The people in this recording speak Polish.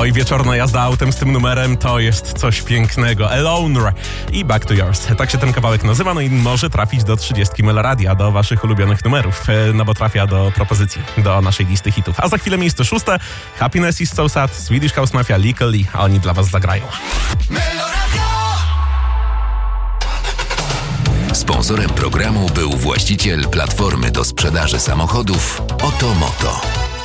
Oj, wieczorna jazda autem z tym numerem to jest coś pięknego. Alone i Back to Yours. Tak się ten kawałek nazywa, no i może trafić do 30 Meloradia, do waszych ulubionych numerów, no bo trafia do propozycji, do naszej listy hitów. A za chwilę miejsce 6. Happiness is so sad, Swedish House Mafia, Legally, a oni dla was zagrają. Sponsorem programu był właściciel platformy do sprzedaży samochodów Oto Moto.